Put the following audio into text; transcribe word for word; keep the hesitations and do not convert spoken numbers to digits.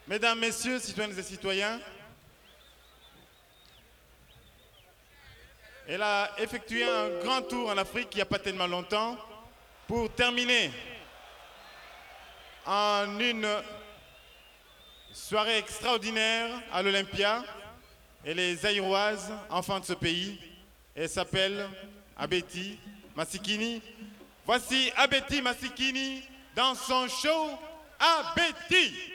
Mesdames, Messieurs, citoyennes et citoyens, elle a effectué un grand tour en Afrique il n'y a pas tellement longtemps pour terminer en une soirée extraordinaire à l'Olympia. Elle est zaïroise, enfant de ce pays. Elle s'appelle Abeti Masikini. Voici Abeti Masikini dans son show Abeti.